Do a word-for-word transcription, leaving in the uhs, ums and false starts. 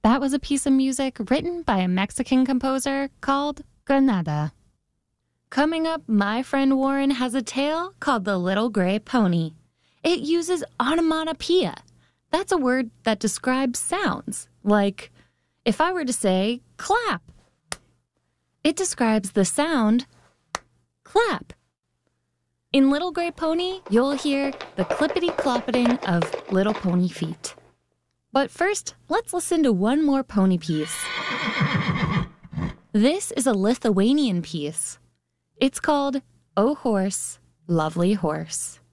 That was a piece of music written by a Mexican composer called Granada. Coming up, my friend Warren has a tale called The Little Gray Pony. It uses onomatopoeia. That's a word that describes sounds, like if I were to say clap. It describes the sound clap. In Little Gray Pony, you'll hear the clippity-cloppeting of little pony feet. But first, let's listen to one more pony piece. This is a Lithuanian piece. It's called O Horse, Lovely Horse.